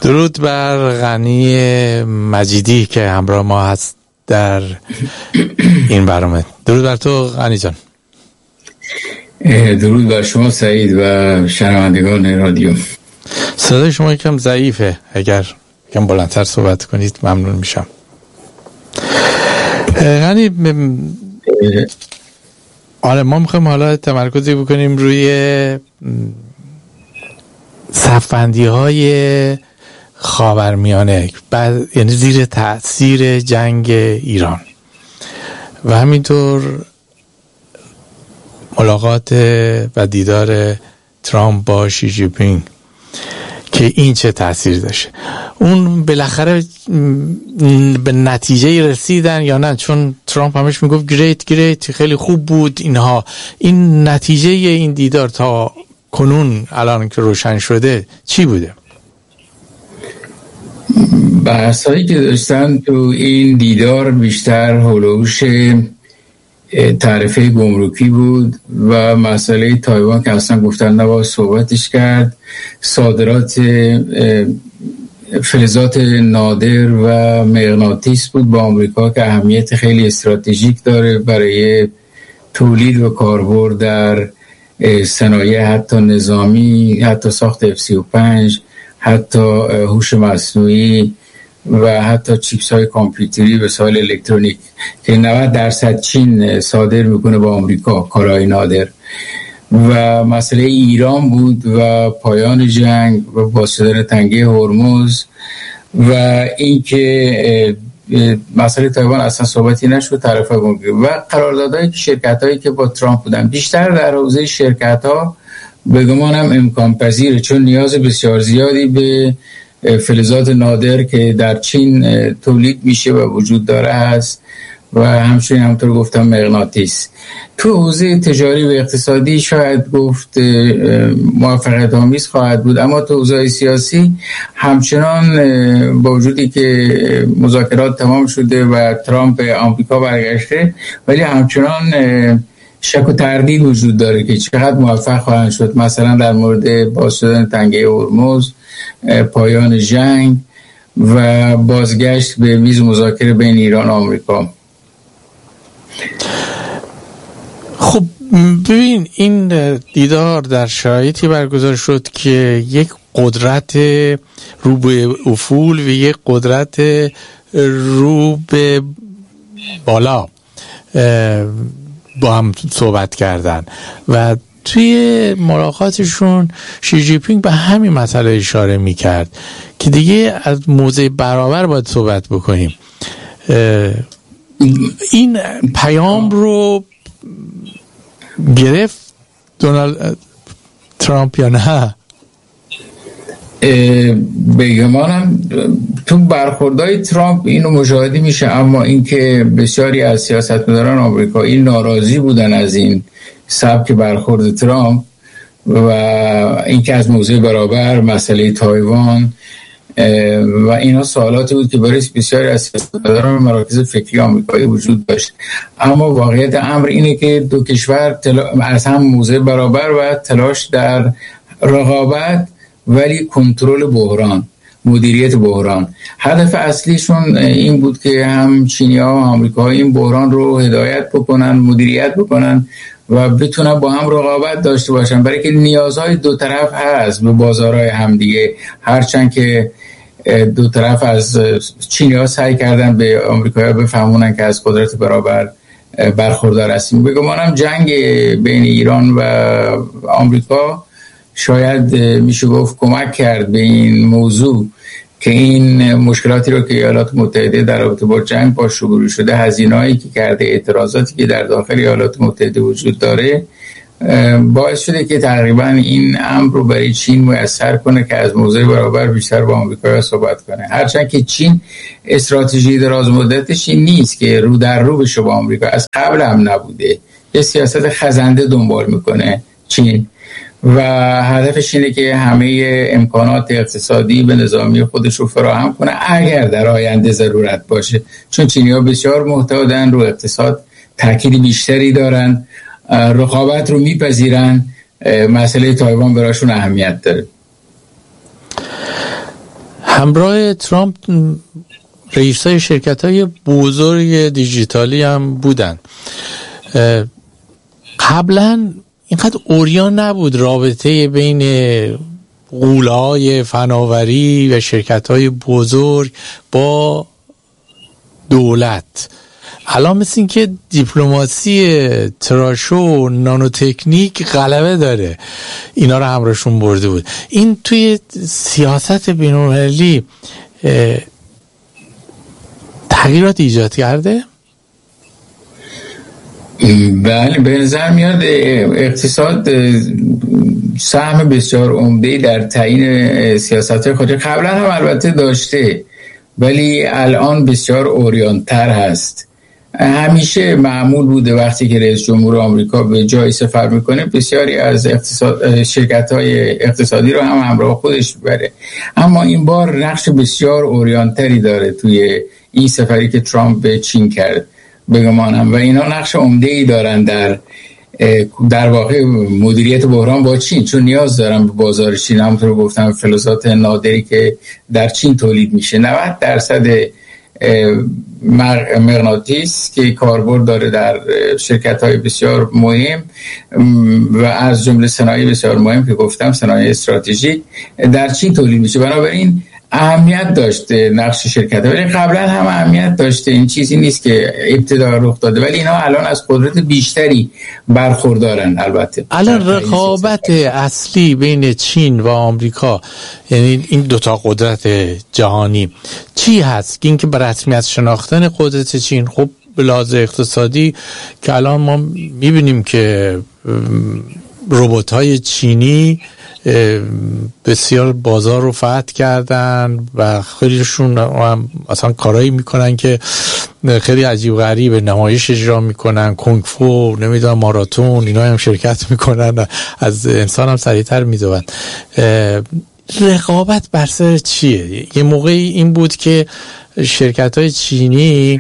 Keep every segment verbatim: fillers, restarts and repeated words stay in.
درود بر غنی مجیدی که همراه ما هست در این برنامه. درود بر تو غنی جان. درود بر شما سعید و شنوندگان رادیو. صدای شما یکم ضعیفه، اگر یکم بلندتر صحبت کنید ممنون میشم. غنی آره ما میخوایم حالا تمرکزی بکنیم روی صفبندی های خاورمیانه، یعنی زیر تأثیر جنگ ایران و همینطور ملاقات و دیدار ترامپ با شی جی پینگ که این چه تأثیر داشته. اون بالاخره به نتیجه رسیدن یا نه؟ چون ترامپ همش میگفت گریت گریت خیلی خوب بود اینها. این نتیجه این دیدار تا کنون الان که روشن شده چی بوده؟ بحثایی که داشتن تو این دیدار بیشتر هولوش تعرفه گمرکی بود و مسئله تایوان که اصلا گفتن نباید صحبتش کرد. صادرات فلزات نادر و مغناطیس بود با آمریکا که اهمیت خیلی استراتژیک داره برای تولید و کاربرد در صنایع حتی نظامی، حتی ساخت اف سی و پنج، حتی هوش مصنوعی و حتی چیپس های کامپیوتری و وسایل الکترونیک که نود درصد چین صادر میکنه با آمریکا کالای نادر. و مسئله ایران بود و پایان جنگ و باز شدن تنگه هرمز و اینکه مسئله تایوان اصلا صحبتی نشد، طرف گمرکی و قراردادهای شرکت‌هایی که با ترامپ بودن بیشتر در حوزه شرکت‌ها بگمانم امکان پذیره، چون نیاز بسیار زیادی به فلزات نادر که در چین تولید میشه و وجود داره هست و همچنین همطور گفتم مغناطیس. تو حوزه تجاری و اقتصادی شاید گفت موفقیت آمیز خواهد بود، اما تو حوزه سیاسی همچنان با وجودی که مذاکرات تمام شده و ترامپ آمریکا برگشته، ولی همچنان شک و تردید وجود داره که چقدر موفق خواهند شد، مثلا در مورد باز شدن تنگه هرمز، پایان جنگ و بازگشت به میز مذاکره بین ایران و آمریکا. خب ببین، این دیدار در شرایطی برگزار شد که یک قدرت رو به افول و یک قدرت رو به بالا با هم صحبت کردن و توی ملاقاتشون شی جی پینگ به همین مسئله اشاره میکرد که دیگه از موضع برابر باید صحبت بکنیم. این پیام رو گرفت دونالد ترامپ یا نه؟ بگمانم تو برخوردهای ترامپ اینو مشاهده میشه، اما اینکه بسیاری از سیاستمداران آمریکایی ناراضی بودن از این سبک برخورد ترامپ و اینکه از موضوع برابر، مسئله تایوان و اینا سوالاتی بود که برای بسیاری از سیاستمداران مراکز فکری آمریکایی وجود داشت. اما واقعیت امر اینه که دو کشور تلا... از هم موضع برابر و تلاش در رقابت ولی کنترل بحران، مدیریت بحران. هدف اصلیشون این بود که هم چینی‌ها و آمریکا این بحران رو هدایت بکنن، مدیریت بکنن و بتونن با هم رقابت داشته باشن، برای که نیازهای دو طرف هست به بازارهای همدیگه. هرچند که دو طرف از چینی‌ها سعی کردن به آمریکایی‌ها بفهمونن که از قدرت برابر برخوردار هستیم. بگمانم جنگ بین ایران و آمریکا شاید میشه گفت کمک کرد به این موضوع که این مشکلاتی رو که ایالات متحده در رابطه با جنگ با شروع شده، هزینه‌ای که کرده، اعتراضاتی که در داخل ایالات متحده وجود داره، باعث شده که تقریبا این امر رو برای چین میسر کنه که از موضع برابر بیشتر با آمریکا صحبت کنه. هرچند که چین استراتژی دراز مدتش این نیست که رو در رو بشه با آمریکا، از قبل هم نبوده، یه سیاست خزنده دنبال میکنه چین و هدفش اینه که همه امکانات اقتصادی به نظامی خودش رو فراهم کنه اگر در آینده ضرورت باشه، چون چینی‌ها بسیار محتاطن، رو اقتصاد تأکید بیشتری دارن، رقابت رو میپذیرن، مسئله تایوان براشون اهمیت داره. همراه ترامپ رئیسای شرکت‌های بزرگ دیجیتالی هم بودن. قبلا اینقدر عریان نبود رابطه بین غول‌های فناوری و شرکت‌های بزرگ با دولت. الان مثل این که دیپلماسی تراشو و نانوتکنیک غلبه داره، اینا رو همراهشون برده بود. این توی سیاست بین‌المللی تغییرات ایجاد کرده؟ بله، به نظر میاد اقتصاد سهم بسیار عمده‌ای در تعیین سیاست‌های خارجی قبلا هم البته داشته، ولی الان بسیار عریان‌تر هست. همیشه معمول بوده وقتی که رئیس جمهور آمریکا به جایی سفر میکنه بسیاری از اقتصاد شرکت‌های اقتصادی رو هم همراه خودش میبره، اما این بار نقش بسیار عریان‌تری داره توی این سفری که ترامپ به چین کرد بگمانم، و اینا نقش عمده‌ای دارن در در واقع مدیریت بحران با چین، چون نیاز دارن به بازار چین. همونطور گفتم فلزات نادری که در چین تولید میشه، نود درصد مغناطیس که کاربرد داره در شرکت‌های بسیار مهم و از جمله صنایع بسیار مهم که گفتم صنایع استراتژیک در چین تولید میشه. بنابراین اهمیت داشته نقش شرکت‌ها، ولی قبلا هم اهمیت داشته. این چیزی نیست که ابتدا رخ داده، ولی اینا الان از قدرت بیشتری برخوردارن. البته الان رقابت اصلی بین چین و آمریکا، یعنی این دوتا قدرت جهانی، چی هست؟ این که به رسمیت شناختن قدرت چین، خب به لحاظ اقتصادی که الان ما میبینیم که ربات‌های چینی بسیار بازار رو فتح کردن و خیلیشون هم اصلا کارایی میکنن که خیلی عجیب غریبه، نمایش اجرا میکنن، کنگ فو، نمیدونم ماراتون، اینا هم شرکت میکنن، از انسان هم سریعتر میدون. رقابت بر سر چیه؟ یه موقعی این بود که شرکت های چینی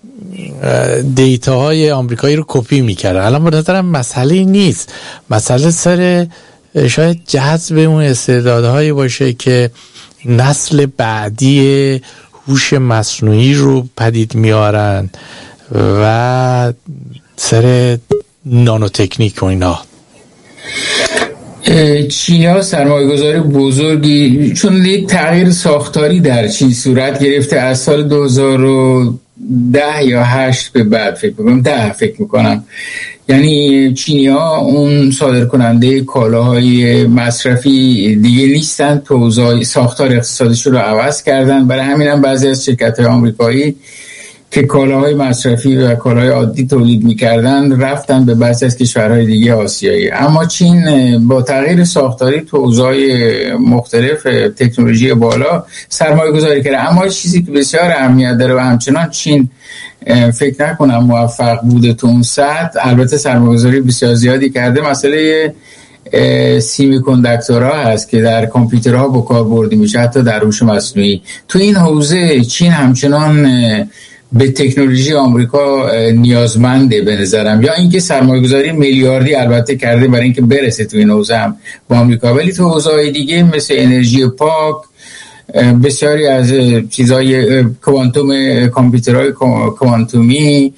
دیتاهای آمریکایی رو کپی میکردن، الان به نظرم مسئله نیست، مسئله سر شاید جذب اون استعدادهایی باشه که نسل بعدی هوش مصنوعی رو پدید میارن و سر نانوتکنیک و اینا. چین‌ها سرمایه‌گذاری بزرگی، چون یک تغییر ساختاری در چین صورت گرفته از سال دو هزار و ده یا هشت به بعد، فکر می‌کنم ده فکر می‌کنم یعنی چینی‌ها اون صادر کننده کالاهای مصرفی دیگه نیستن، توزیع ساختار اقتصادیشون رو عوض کردن. برای همین هم بعضی از شرکت‌های آمریکایی که کالاهای مصرفی و کالاهای عادی تولید می‌کردن رفتن به بعضی از کشورهای دیگه آسیایی. اما چین با تغییر ساختاری توزیع مختلف تکنولوژی بالا سرمایه‌گذاری کرده. اما چیزی که بسیار اهمیت داره و همچنان چین فکر نکنم موفق بوده تو اون سطح، البته سرمایه‌گذاری بسیار زیادی کرده، مسئله سیمی کندکتورها هست که در کامپیوترها با کار بردی میشه، حتی در هوش مصنوعی. تو این حوزه چین همچنان به تکنولوژی آمریکا نیازمنده به نظرم، یا اینکه سرمایه‌گذاری میلیاردی البته کرده برای اینکه برسه تو این حوزه هم با آمریکا، ولی تو حوزه‌های دیگه مثل انرژی پاک، بسیاری از چیزای کوانتوم، کامپیوترهای کوانتومی،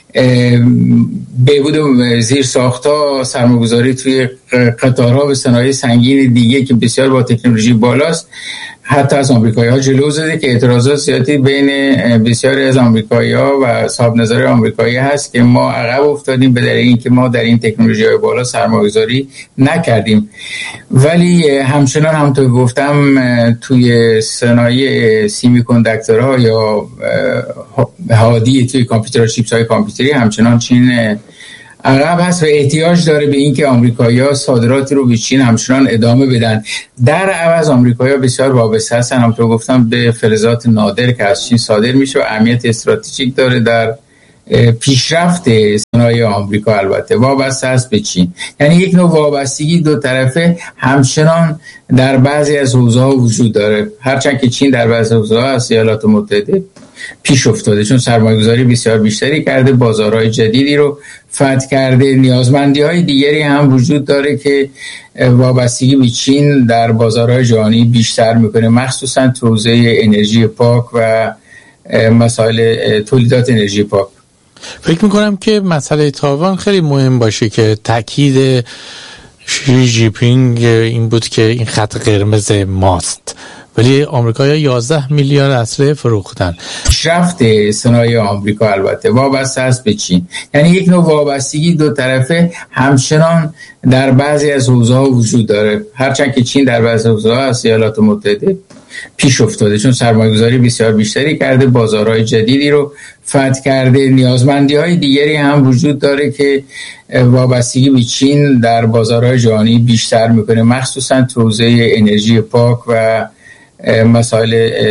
بهبود زیر ساخت‌ها، سرمایه‌گذاری توی قطارها و صنایع سنگین دیگه که بسیار با تکنولوژی بالاست، حتی از آمریکایی‌ها جلو زده که اعتراضات زیادی بین بسیاری از آمریکایی‌ها و صاحب نظر آمریکایی هست که ما عقب افتادیم به دلیل اینکه ما در این تکنولوژی‌های بالا سرمایه‌گذاری نکردیم. ولی همچنان همونطور گفتم توی صنایع سیمی کندکتورها یا هادی توی کامپیوتر، چیپس‌های کامپیوتری همچنان چین عقب هست و احتیاج داره به این که آمریکایی‌ها صادرات رو به چین همچنان ادامه بدن. در عوض آمریکایی‌ها بسیار وابسته هستن، همونطور گفتم، به فلزات نادر که از چین صادر میشه و اهمیت استراتژیک داره در پیشرفت صنایع آمریکا. البته وابسته است به چین، یعنی یک نوع وابستگی دو طرفه همچنان در بعضی از حوزه‌ها وجود داره، هرچند که چین در بعضی حوزه‌ها از ایالات متحده پیش افتاده، چون سرمایه‌گذاری بسیار بیشتری کرده، بازارهای جدیدی رو فتح کرده. نیازمندی‌های دیگری هم وجود داره که وابستگی به چین در بازارهای جهانی بیشتر میکنه، مخصوصا تو حوزه انرژی پاک و مسائل تولیدات انرژی پاک. فکر میکنم که مسئله تایوان خیلی مهم باشه که تاکید شی جی پینگ این بود که این خط قرمز ماست، ولی آمریکایی‌ها یازده میلیارد اسلحه فروختن. پیشرفت صنایع آمریکا البته وابسته است به چین، یعنی یک نوع وابستگی دو طرفه همچنان در بعضی از حوزه‌ها وجود داره، هرچند که چین در بعضی حوزه‌ها از ایالات متحده پیش افتاده، چون سرمایه‌گذاری بسیار بیشتری کرده، بازارهای جدیدی رو فتح کرده. نیازمندی‌های دیگری هم وجود داره که وابستگی به چین در بازارهای جهانی بیشتر میکنه، مخصوصا تو حوزه انرژی پاک و مسائل